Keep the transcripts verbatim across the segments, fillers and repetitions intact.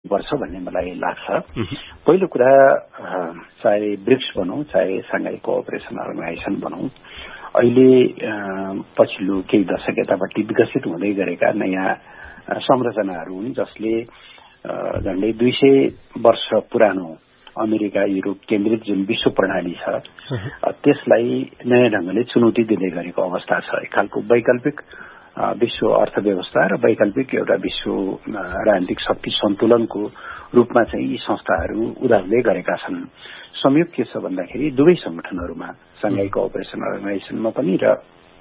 पर्छ भन्ने मलाई लाग्छ। पहिलो कुरा चाहे ब्रिक्स भनौँ चाहे साङ्घाई कोअपरेसन अर्गनाइजेसन भनौँ, अहिले पछिल्लो केही दशक यतापट्टि विकसित हुँदै गरेका नयाँ संरचनाहरू हुन् जसले झन्डै दुई सय वर्ष पुरानो अमेरिका युरोप केन्द्रित जुन विश्व प्रणाली छ त्यसलाई नयाँ ढंगले चुनौती दिँदै गरेको अवस्था छ। एक खालको वैकल्पिक विश्व अर्थव्यवस्था र वैकल्पिक एउटा विश्व राजनीतिक शक्ति सन्तुलनको रूपमा चाहिँ यी संस्थाहरू उदार्दै गरेका छन्। संयोग के छ भन्दाखेरि दुवै संगठनहरूमा साङ्घाई कोअपरेसन अर्गनाइजेसनमा पनि र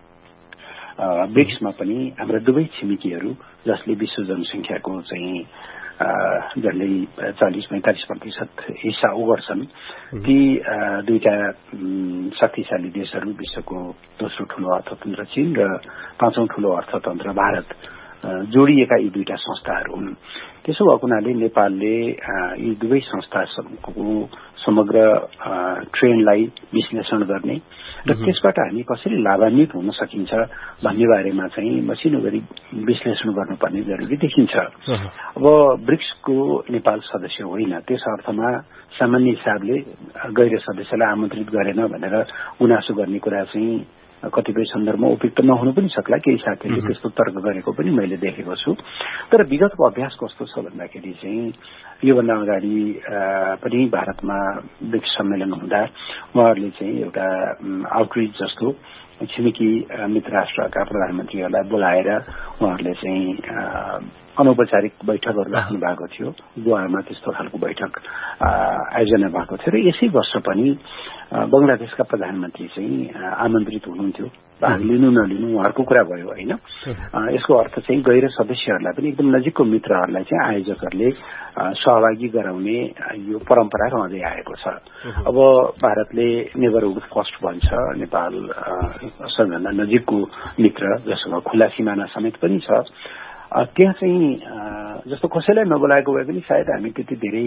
ब्रिक्समा पनि हाम्रा दुवै छिमेकीहरू जसले विश्व जनसङ्ख्याको चाहिँ झन्डै चालिस पैंतालिस प्रतिशत हिस्सा ओगर्छन्, ती दुईटा शक्तिशाली देशहरू विश्वको दोस्रो ठूलो अर्थतन्त्र चीन र पाँचौं ठूलो अर्थतन्त्र भारत जोडिएका यी दुईटा संस्थाहरू हुन्। त्यसो भएको हुनाले नेपालले यी दुवै संस्थाको समग्र ट्रेन्डलाई विश्लेषण गर्ने र त्यसबाट हामी कसरी लाभान्वित हुन सकिन्छ भन्ने बारेमा चाहिँ मसिनो गरी विश्लेषण गर्नुपर्ने जरुरी देखिन्छ। अब ब्रिक्सको नेपाल सदस्य होइन, त्यस अर्थमा सामान्य हिसाबले गैर सदस्यलाई आमन्त्रित गरेन भनेर गुनासो गर्ने कुरा चाहिँ कतिपय सन्दर्भमा उपयुक्त नहुनु पनि सक्ला। केही साथीहरूले त्यस्तो तर्क गरेको पनि मैले देखेको छु। तर विगतको अभ्यास कस्तो छ भन्दाखेरि चाहिँ योभन्दा अगाडि पनि भारतमा ब्रिक्स सम्मेलन हुँदा उहाँहरूले चाहिँ एउटा आउटरिच जस्तो छिमेकी मित्र राष्ट्रका प्रधानमन्त्रीहरूलाई बोलाएर उहाँहरूले चाहिँ अनौपचारिक बैठकहरू राख्नु भएको थियो। गोवामा त्यस्तो खालको बैठक आयोजना भएको थियो र यसै वर्ष पनि बंगलादेशका प्रधानमन्त्री चाहिँ आमन्त्रित हुनुहुन्थ्यो। भाग लिनु नलिनु उहाँहरूको कुरा भयो होइन। यसको अर्थ चाहिँ गैर सदस्यहरूलाई पनि एकदम नजिकको मित्रहरूलाई चाहिँ आयोजकहरूले सहभागी गराउने यो परम्परा रहँदै आएको छ। अब भारतले नेभर वुड फर्स्ट भन्छ, नेपाल सबैभन्दा नजिकको मित्र जससँग खुला सिमाना समेत पनि छ। त्यहाँ चाहिँ जस्तो कसैलाई नबोलाएको भए पनि सायद हामी त्यति धेरै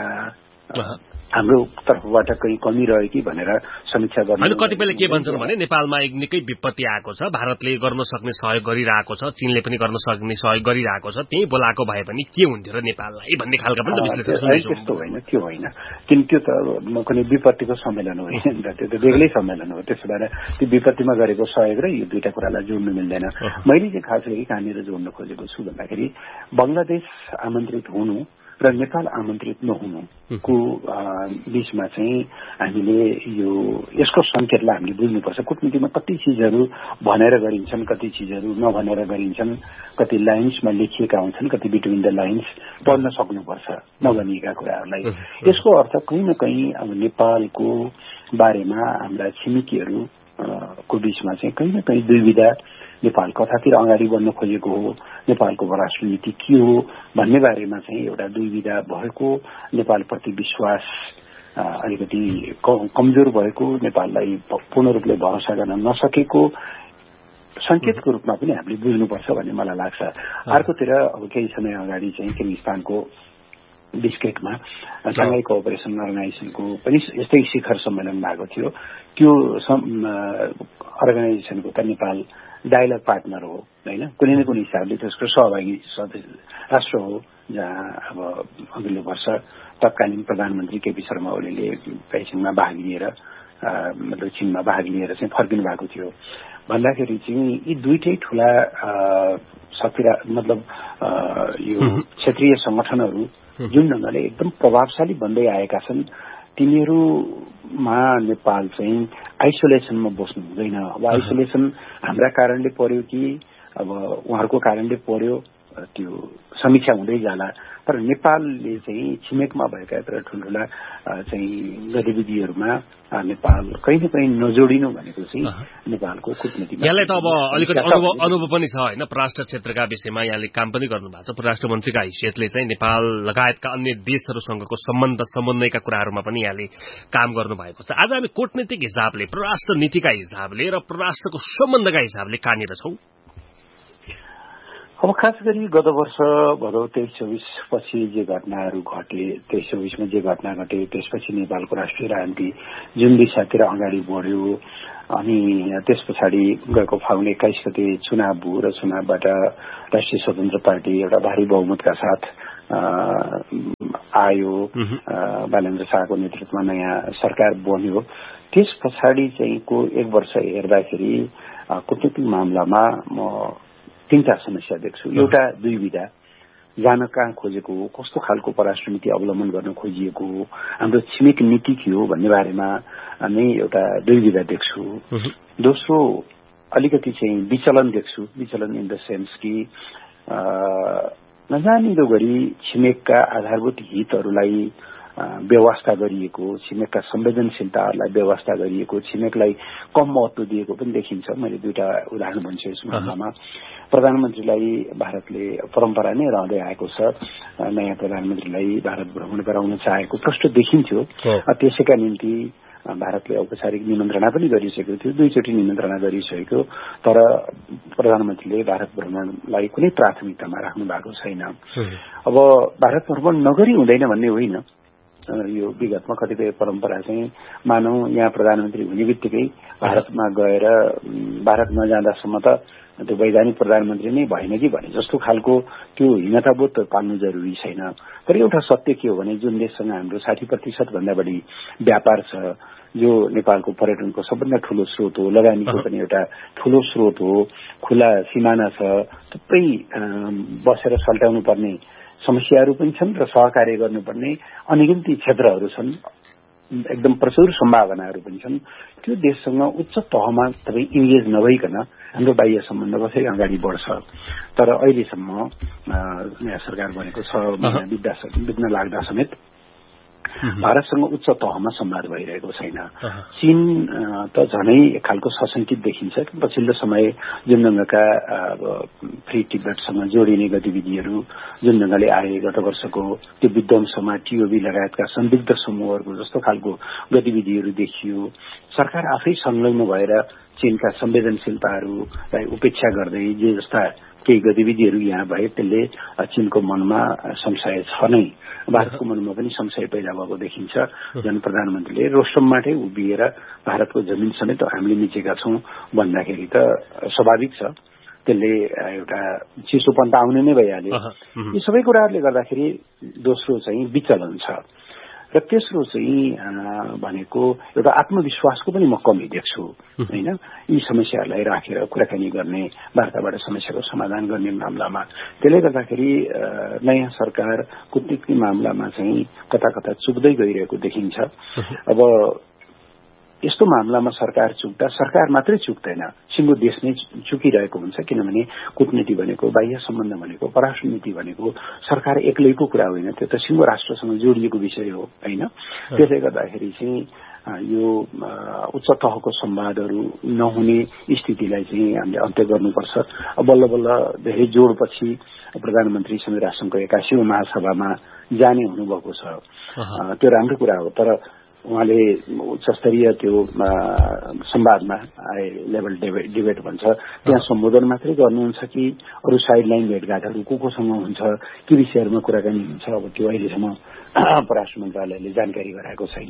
हाम्रो तर्फबाट कहीँ कमी रह्यो कि भनेर समीक्षा गर्नु। कतिपयले के भन्छन् भने नेपालमा एक निकै विपत्ति आएको छ, भारतले गर्न सक्ने सहयोग गरिरहेको छ, चीनले पनि गर्न सक्ने सहयोग गरिरहेको छ, त्यही बोलाएको भए पनि के हुन्थ्यो र नेपाललाई भन्ने खालका पनि विश्लेषण सुनेछु। त्यस्तो होइन, त्यो होइन, किन त्यो त म कुनै विपत्तिको सम्मेलन होइन नि त, त्यो त बेग्लै सम्मेलन हो। त्यसो भएर त्यो विपत्तिमा गरेको सहयोग र यो दुईटा कुरालाई जोड्नु मिल्दैन। मैले चाहिँ खास गरी कहाँनिर जोड्न खोजेको छु भन्दाखेरि बंगलादेश आमन्त्रित हुनु र नेपाल आमन्त्रित नहुनुको बीचमा चाहिँ हामीले यो यसको संकेतलाई हामीले बुझ्नुपर्छ। कूटनीतिमा कति चिजहरू भनेर गरिन्छन्, कति चिजहरू नभनेर गरिन्छन्, कति लाइन्समा लेखिएका हुन्छन्, कति बिट्विन द लाइन्स पढ्न सक्नुपर्छ नभनिएका कुराहरूलाई। यसको अर्थ कहीँ न कहीँ अब नेपालको बारेमा हाम्रा छिमेकीहरू को बीचमा चाहिँ कहीँ न कहीँ दुविधा नेपाल कतातिर अगाडि बढ्न खोजेको हो, नेपालको परराष्ट्र नीति के हो भन्ने बारेमा चाहिँ एउटा दुविधा भएको, नेपालप्रति विश्वास अलिकति कमजोर भएको, नेपाललाई पूर्ण रूपले भरोसा गर्न नसकेको संकेतको रूपमा पनि हामीले बुझ्नुपर्छ भन्ने मलाई लाग्छ। अर्कोतिर अब केही समय अगाडि चाहिँ किर्गिस्तानको बिस्केटमा साङ्घाई कोअपरेसन अर्गनाइजेसनको पनि यस्तै शिखर सम्मेलन भएको थियो। त्यो अर्गनाइजेसनको त नेपाल डायलग पार्टनर हो होइन, कुनै न कुनै हिसाबले त्यसको सहभागी सदस्य राष्ट्र हो, जहाँ अब अघिल्लो वर्ष तत्कालीन प्रधानमन्त्री केपी शर्मा ओलीले पेइचिङमा भाग लिएर मतलब चीनमा भाग लिएर चाहिँ फर्किनु भएको थियो। भन्दाखेरि चाहिँ यी दुईटै ठूला शक्ति मतलब यो क्षेत्रीय संगठनहरू जुन ढंगले एकदम प्रभावशाली बन्दै आएका छन्, तिनीहरूमा नेपाल चाहिँ आइसोलेसनमा बस्नु हुँदैन। अब आइसोलेसन हाम्रा कारणले पर्यो कि अब उहाँहरूको कारणले पर्यो त्यो समीक्षा हुँदै जाला, तर नेपालले चाहिँ छिमेकमा भएका यत्र ठुल्ठुला चाहिँ गतिविधिहरूमा नेपाल कहीँ न कहीँ नजोडिनु भनेको चाहिँ नेपालको कूटनीतिमा यहाँलाई त अब अलिकति अनुभव अनुभव पनि छ होइन। परराष्ट्र क्षेत्रका विषयमा यहाँले काम पनि गर्नु भएको छ, परराष्ट्र मन्त्रीका हैसियतले चाहिँ नेपाल लगायतका अन्य देशहरूसँगको सम्बन्ध समन्वयका कुराहरूमा पनि यहाँले काम गर्नु भएको छ। आज हामी कूटनीतिक हिसाबले, परराष्ट्र नीतिका हिसाबले र परराष्ट्रको सम्बन्धका हिसाबले कहाँनिर छौं? अब खास गरी गत वर्ष भदौ तेइस चौबिस पछि जे घटनाहरू घटे, तेइस चौबिसमा जे घटना घटे त्यसपछि नेपालको राष्ट्रिय राजनीति जुन दिशातिर अगाडि बढ्यो, अनि त्यस पछाडि गएको फागुन एक्काइस गते चुनाव भयो र चुनावबाट राष्ट्रिय स्वतन्त्र पार्टी एउटा भारी बहुमतका साथ आयो, बालेन्द्र शाहको नेतृत्वमा नयाँ सरकार बन्यो। त्यस पछाडि चाहिँ को एक वर्ष हेर्दाखेरि कूटनीतिक मामलामा म तीनटा समस्या देख्छु। एउटा दुई विधा जान कहाँ खोजेको हो, कस्तो खालको परराष्ट्र नीति अवलम्बन गर्न खोजिएको हो, हाम्रो छिमेक नीति के हो भन्ने बारेमा नै एउटा दुई विधा देख्छु। दोस्रो अलिकति चाहिँ विचलन देख्छु। विचलन इन द सेन्स कि नजानिदो गरी छिमेकका आधारभूत हितहरूलाई व्यवस्था गरिएको, छिमेकका संवेदनशीलताहरूलाई व्यवस्था गरिएको, छिमेकलाई कम महत्व दिएको पनि देखिन्छ। मैले दुईटा उदाहरण भन्छु यस मामलामा। प्रधानमन्त्रीलाई भारतले परम्परा नै रहँदै आएको छ, नयाँ प्रधानमन्त्रीलाई भारत भ्रमण गराउन चाहेको प्रष्ट देखिन्थ्यो। त्यसैका निम्ति भारतले औपचारिक निमन्त्रणा पनि गरिसकेको थियो, दुईचोटि निमन्त्रणा गरिसकेको, तर प्रधानमन्त्रीले भारत भ्रमणलाई कुनै प्राथमिकतामा राख्नु भएको छैन। अब भारत भ्रमण नगरी हुँदैन भन्ने होइन, यो विगतमा कतिपय परम्परा चाहिँ मानौ यहाँ प्रधानमन्त्री हुने बित्तिकै भारतमा गएर भारत नजाँदासम्म त त्यो वैधानिक प्रधानमन्त्री नै भएन कि भने जस्तो खालको त्यो हीनताबोध पाल्नु जरुरी छैन। तर एउटा सत्य के हो भने जुन देशसँग हाम्रो साठी प्रतिशत भन्दा बढी व्यापार छ, जो नेपालको पर्यटनको सबभन्दा ठूलो स्रोत हो, लगानीको पनि एउटा ठूलो स्रोत हो, खुला सिमाना छ, थुप्रै बसेर सल्टाउनु पर्ने समस्याहरू पनि छन् र सहकार्य गर्नुपर्ने अनेकौं क्षेत्रहरू छन्, एकदम प्रचुर सम्भावनाहरू पनि छन्। त्यो देशसँग उच्च तहमा तपाईँ इन्गेज नभइकन हाम्रो बाह्य सम्बन्ध कसरी अगाडि बढ्छ। तर अहिलेसम्म नयाँ सरकार बनेको छ महिना बित्दा बित्न लाग्दा समेत भारतसँग उच्च तहमा संवाद भइरहेको छैन। चीन त झनै एक खालको सशंकित देखिन्छ। पछिल्लो समय जुन ढंगका फ्री टिबेटसँग जोडिने गतिविधिहरू जुन ढंगले आए, गत वर्षको त्यो विध्वंसमा टिओबी लगायतका संदिग्ध समूहहरूको जस्तो खालको गतिविधिहरू देखियो। सरकार आफै संलग्न भएर चीनका संवेदनशीलताहरूलाई उपेक्षा गर्दै जे जस्ता केही गतिविधिहरू यहाँ भए त्यसले चीनको मनमा संशय छ नै, भारतको मनमा पनि संशय पैदा भएको देखिन्छ। जन प्रधानमन्त्रीले रोस्टममाटै उभिएर भारतको जमिन समेत हामीले मिचेका छौं भन्दाखेरि त स्वाभाविक छ, त्यसले एउटा चिसोपन त आउने नै भइहाल्यो। यी सबै कुराहरूले गर्दाखेरि दोस्रो चाहिँ विचलन छ र तेस्रो चाहिँ भनेको एउटा आत्मविश्वासको पनि म कमी देख्छु हैन। यी समस्याहरूलाई राखेर कुराकानी गर्ने, वार्ताबाट समस्याको समाधान गर्ने मामलामा त्यसले गर्दाखेरि नयाँ सरकार कूटनीतिक मामलामा चाहिँ कता कता चुक्दै गइरहेको देखिन्छ। अब यस्तो मामलामा सरकार चुक्दा सरकार मात्रै चुक्दैन, सिङ्गो देश नै चुकिरहेको हुन्छ। किनभने कूटनीति भनेको, बाह्य सम्बन्ध भनेको, परराष्ट्र नीति भनेको सरकार एक्लैको कुरा होइन, त्यो त सिङ्गो राष्ट्रसँग जोडिएको विषय हो हैन। त्यसले गर्दाखेरि चाहिँ यो उच्च तहको संवादहरू नहुने स्थितिलाई चाहिँ हामीले अन्त्य गर्नुपर्छ। बल्ल बल्ल धेरै जोडपछि प्रधानमन्त्री संयुक्त राष्ट्रसङ्घको एकासीौं महासभामा जाने हुनुभएको छ, त्यो राम्रो कुरा हो। तर उहाँले उच्च स्तरीय त्यो संवादमा लेभल डिबेट भन्छ त्यहाँ सम्बोधन मात्रै गर्नुहुन्छ कि अरू साइड लाइन भेटघाटहरू को कोसँग हुन्छ, के विषयहरूमा कुराकानी हुन्छ, अब त्यो अहिलेसम्म परराष्ट्र मन्त्रालयले जानकारी गराएको छैन।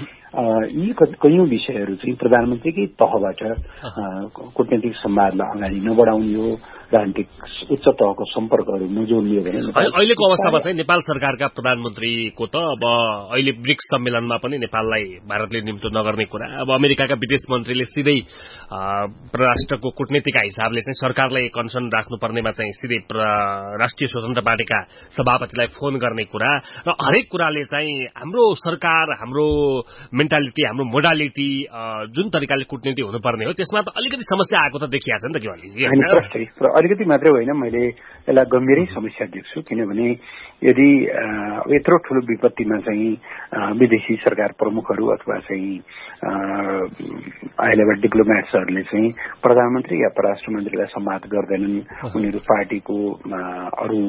यी कयौं विषयहरू चाहिँ प्रधानमन्त्रीकै तहबाट कूटनीतिक संवादलाई अगाडि नबढाउने हो, राजनीतिक उच्च तहको सम्पर्कहरू नजोड्ने हो भने अहिलेको अवस्थामा चाहिँ नेपाल सरकारका प्रधानमन्त्रीको त अब अहिले ब्रिक्स सम्मेलनमा पनि नेपाललाई भारतले निम्तो नगर्ने कुरा, अब अमेरिकाका विदेश मन्त्रीले सिधै परराष्ट्रको कूटनीतिका हिसाबले चाहिँ सरकारलाई कन्सर्न राख्नुपर्नेमा चाहिँ सिधै राष्ट्रिय स्वतन्त्र पार्टीका सभापतिलाई फोन गर्ने कुरा र हरेक कुराले चाहिँ हाम्रो सरकार, हाम्रो मेन्टालिटी, हाम्रो मोडालिटी जुन तरिकाले कूटनीति हुनुपर्ने हो त्यसमा त अलिकति समस्या आएको त देखिएको छ नि त केवलजी। अलिकति मात्रै होइन, मैले यसलाई गम्भीरै समस्या देख्छु। किनभने यदि यत्रो ठूलो विपत्तिमा चाहिँ विदेशी सरकार प्रमुखहरू अथवा चाहिँ हाई लेभल डिप्लोमेट्सहरूले चाहिँ प्रधानमन्त्री या परराष्ट्र मन्त्रीलाई संवाद गर्दैनन्, उनीहरू पार्टीको अरू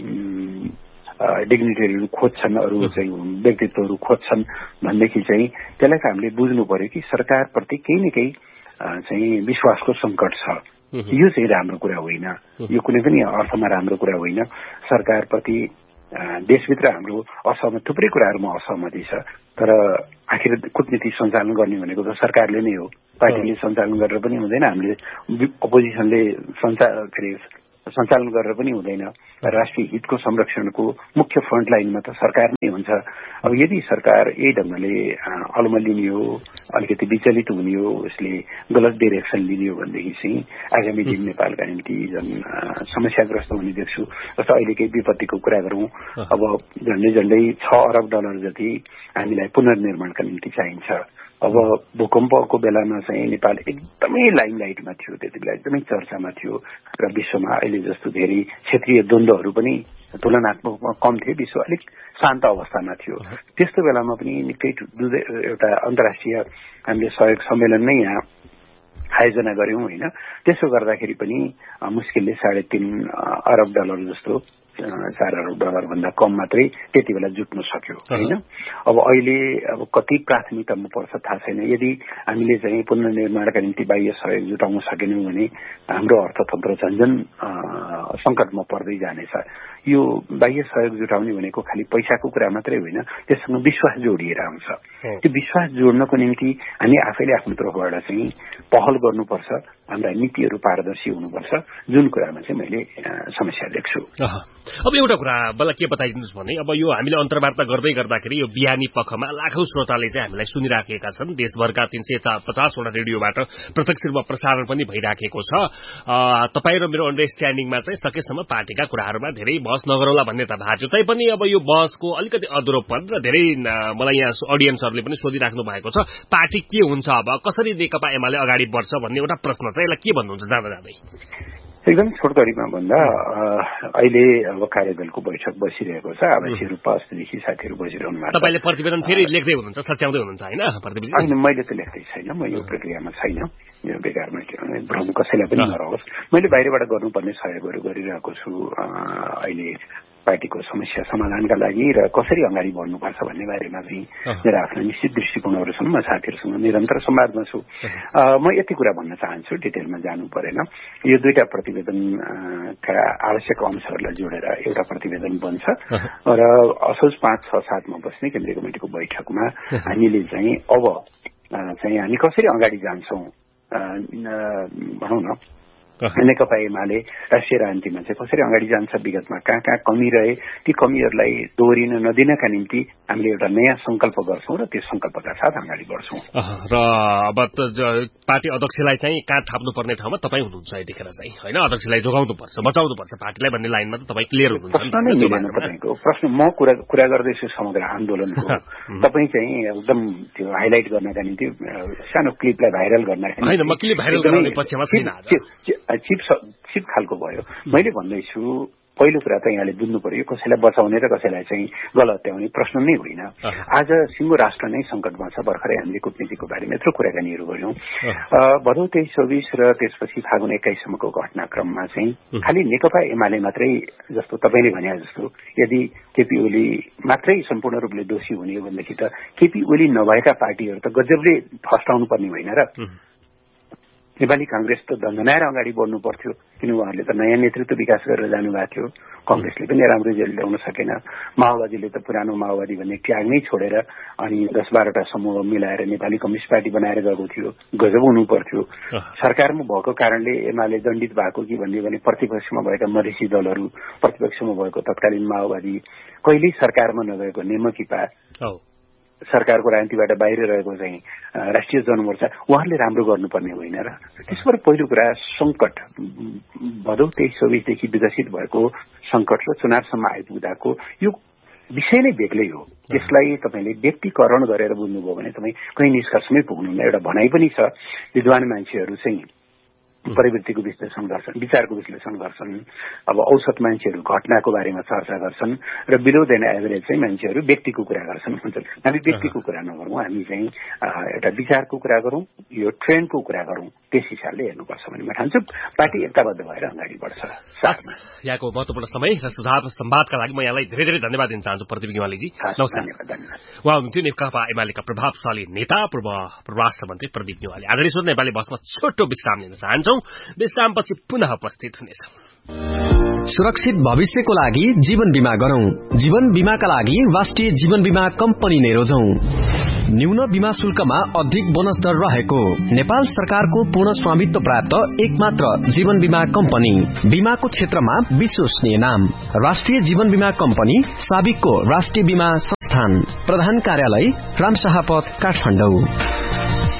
डिग्निटरीहरू खोज्छन्, अरू चाहिँ व्यक्तित्वहरू खोज्छन् भनेदेखि चाहिँ त्यसलाई हामीले बुझ्नु पर्यो कि सरकारप्रति केही न केही चाहिँ विश्वासको सङ्कट छ। यो चाहिँ राम्रो कुरा होइन, यो कुनै पनि अर्थमा राम्रो कुरा होइन। सरकारप्रति देशभित्र हाम्रो असहमति, थुप्रै कुराहरूमा असहमति छ, तर आखिर कूटनीति सञ्चालन गर्ने भनेको त सरकारले नै हो, पार्टीले सञ्चालन गरेर पनि हुँदैन, हामीले अपोजिसनले सञ्चार सञ्चालन गरेर पनि हुँदैन। राष्ट्रिय हितको संरक्षणको मुख्य फ्रन्ट लाइनमा त सरकार नै हुन्छ। अब यदि सरकार यही ढंगले अलमलिने हो, अलिकति विचलित हुने हो, उसले गलत डिरेक्सन लिने हो भनेदेखि चाहिँ आगामी दिन नेपालका निम्ति जुन समस्याग्रस्त हुने देख्छु। जस्तो अहिलेकै विपत्तिको कुरा गरौँ, अब झन्डै झन्डै छ अरब डलर जति हामीलाई पुनर्निर्माणका निम्ति चाहिन्छ। अब भूकम्पको बेलामा चाहिँ नेपाल एकदमै लाइमलाइटमा थियो, त्यति बेला एकदमै चर्चामा थियो र विश्वमा अहिले जस्तो धेरै क्षेत्रीय द्वन्द्वहरू पनि तुलनात्मकमा कम थिए, विश्व अलिक शान्त अवस्थामा थियो। त्यस्तो बेलामा पनि निकै एउटा अन्तर्राष्ट्रिय हामीले सहयोग सम्मेलन नै यहाँ आयोजना गर्यौं होइन। त्यसो गर्दाखेरि पनि मुस्किलले साढे तीन अरब डलर जस्तो चार अरब डलर भन्दा कम मात्रै त्यति बेला जुट्न सक्यो होइन। अब अहिले अब कति प्राथमिकतामा पर्छ थाहा छैन। यदि हामीले चाहिँ पुनर्निर्माणका निम्ति बाह्य सहयोग जुटाउन सकेनौं भने हाम्रो अर्थतन्त्र झन्झन संकटमा पर्दै जानेछ। यो बाह्य सहयोग जुटाउने भनेको खालि पैसाको कुरा मात्रै होइन, त्यससँग विश्वास जोडिएर आउँछ। त्यो विश्वास जोड्नको निम्ति हामी आफैले आफ्नो तर्फबाट चाहिँ पहल गर्नुपर्छ, हाम्रा नीतिहरू पारदर्शी हुनुपर्छ, जुन कुरामा चाहिँ मैले समस्या देख्छु। अब एउटा कुरा मलाई के बताइदिनुहोस् भने, अब यो हामीले अन्तर्वार्ता गर्दै गर्दाखेरि यो बिहानी पखमा लाखौं श्रोताले चाहिँ हामीलाई सुनिराखेका छन्। देशभरका तीन सय पचासवटा रेडियोबाट प्रत्यक्ष रूपमा प्रसारण पनि भइराखेको छ। तपाईँ र मेरो अन्डरस्ट्यान्डिङमा चाहिँ सकेसम्म पार्टीका कुराहरूमा धेरै बहस नगरौला भन्ने त भएको थियो। तैपनि अब यो बहसको अलिकति अधुरोपन र धेरै मलाई यहाँ अडियन्सहरूले पनि सोधिराख्नु भएको छ, पार्टी के हुन्छ, अब कसरी नेकपा एमाले अगाडि बढ्छ भन्ने एउटा प्रश्न छ। यसलाई के भन्नुहुन्छ जाँदा जाँदै? एकदम छोटकरीमा भन्दा अहिले अब कार्यदलको बैठक बसिरहेको छ। आवश्यक रूपमा अस्तिदेखि साथीहरू बसिरहनु भएको छ। तपाईँले प्रतिवेदन फेरि लेख्दै हुनुहुन्छ, सच्याउँदै हुनुहुन्छ होइन? होइन, मैले त लेख्दै छैन, म यो प्रक्रियामा छैन। यो बेकारमा भ्रम कसैलाई पनि नरहोस्। मैले बाहिरबाट गर्नुपर्ने सहयोगहरू गरिरहेको छु अहिले पार्टीको समस्या समाधानका लागि र कसरी अगाडि बढ्नुपर्छ भन्ने बारेमा चाहिँ मेरा आफ्ना निश्चित दृष्टिकोणहरू छन्। म साथीहरूसँग निरन्तर संवादमा छु। म यति कुरा भन्न चाहन्छु, डिटेलमा जानु परेन। यो दुईटा प्रतिवेदनका आवश्यक अंशहरूलाई जोडेर एउटा प्रतिवेदन बन्छ र असोज पाँच छ सातमा बस्ने केन्द्रीय कमिटिको बैठकमा हामीले चाहिँ अब चाहिँ हामी कसरी अगाडि जान्छौँ भनौँ न, नेकपा एमाले राष्ट्रिय राजनीतिमा चाहिँ कसरी अगाडि जान्छ, विगतमा कहाँ कहाँ कमी रहे, ती कमीहरूलाई दोहोरिन नदिनका निम्ति हामीले एउटा नयाँ संकल्प गर्छौं र त्यो संकल्पका साथ अगाडि बढ्छौं। र अब पार्टी अध्यक्षलाई चाहिँ कहाँ थाप्नुपर्ने ठाउँमा तपाईँ हुनुहुन्छ यतिखेर चाहिँ होइन? अध्यक्षलाई जोगाउनुपर्छ, बचाउनुपर्छ पार्टीलाई भन्ने लाइनमा त तपाईँ क्लियर हुनुहुन्छ। प्रश्न नै मिलेन तपाईँको प्रश्न। म कुरा कुरा गर्दैछु समग्र आन्दोलनको, तपाईँ चाहिँ एकदम त्यो हाइलाइट गर्नका निम्ति सानो क्लिपलाई भाइरल गर्नका निम्ति होइन, म क्लिप भाइरल गराउने पक्षमा छैन। चिप चिप खालको भयो। मैले भन्दैछु पहिलो कुरा त यहाँले बुझ्नु पर्यो, कसैलाई बचाउने र कसैलाई चाहिँ गलत्याउने प्रश्न नै होइन। आज सिङ्गो राष्ट्र नै संकटमा छ। भर्खरै हामीले कूटनीतिको बारेमा यत्रो कुराकानीहरू गर्यौं। भदौ तेइस चौबिस र त्यसपछि फागुन एक्काइससम्मको घटनाक्रममा चाहिँ खालि नेकपा एमाले मात्रै, जस्तो तपाईँले भने जस्तो यदि केपी ओली मात्रै सम्पूर्ण रूपले दोषी हुने हो भनेदेखि त केपी ओली नभएका पार्टीहरू त गजबले फस्टाउनु पर्ने होइन र। नेपाली कांग्रेस त धन्धनाएर अगाडि बढ्नु पर्थ्यो, किन उहाँहरूले त नयाँ नेतृत्व विकास गरेर जानुभएको थियो। कांग्रेसले पनि राम्रो रिजल्ट ल्याउन सकेन। माओवादीले त पुरानो माओवादी भन्ने ट्याग नै छोडेर अनि दस बाह्रवटा समूह मिलाएर नेपाली कम्युनिस्ट पार्टी बनाएर गएको थियो। गजब हुनु पर्थ्यो। सरकारमा भएको कारणले एमाले दण्डित भएको कि भन्ने भने प्रतिपक्षमा भएका मधेसी दलहरू, प्रतिपक्षमा भएको तत्कालीन माओवादी, कहिल्यै सरकारमा नगएको नेमकिपा, सरकारको राजनीतिबाट बाहिर रहेको चाहिँ राष्ट्रिय जनमोर्चा, उहाँहरूले राम्रो गर्नुपर्ने होइन र। त्यसबाट पहिलो कुरा संकट, भदौ तेइस चौबिसदेखि विकसित भएको संकट र चुनावसम्म आइपुग्दाको यो विषय नै बेग्लै हो। त्यसलाई तपाईँले व्यक्तिकरण गरेर बुझ्नुभयो भने तपाईँ कहीँ निष्कर्षमै पुग्नुहुन्न। एउटा भनाइ पनि छ, विद्वान मान्छेहरू चाहिँ प्रवृत्तिको विश्लेषण गर्छन्, विचारको विश्लेषण गर्छन्। अब औसत मान्छेहरू घटनाको बारेमा चर्चा गर्छन् र बिलो देन एभरेज चाहिँ मान्छेहरू व्यक्तिको कुरा गर्छन् भन्छन्। हामी व्यक्तिको कुरा नगरौँ, हामी चाहिँ एउटा विचारको कुरा गरौँ, यो ट्रेन्डको कुरा गरौँ। त्यस हिसाबले हेर्नुपर्छ भने म ठान्छु पार्टी एकताबद्ध भएर अगाडि बढ्छ। साथमा यहाँको महत्त्वपूर्ण समय र सुझाव सम्वादका लागि म यहाँलाई धेरै धेरै धन्यवाद दिन चाहन्छु प्रदीप गेवालीजी। नमस्कार। उहाँ हुनुहुन्थ्यो नेकपा एमालेका प्रभावशाली नेता पूर्व परराष्ट्र मन्त्री प्रदीप गेवाली। आदरणीय श्रोता, नेपाली बसमा छोटो विश्राम लिन चाहन्छौँ। विश्रामपछि पुनः उपस्थित हुनेछौँ। सुरक्षित भविष्यको लागि जीवन बीमा गरौं। जीवन बीमाका लागि राष्ट्रिय जीवन बीमा कम्पनी नै रोजौं। न्यून बीमा शुल्कमा अधिक बोनस दर रहेको नेपाल सरकारको पूर्ण स्वामित्व प्राप्त एकमात्र जीवन बीमा कम्पनी, बीमाको क्षेत्रमा विश्वसनीय नाम राष्ट्रिय जीवन बीमा कम्पनी, साबिकको राष्ट्रिय बीमा संस्थान, प्रधान कार्यालय रामशाहपथ, काठमाडौँ।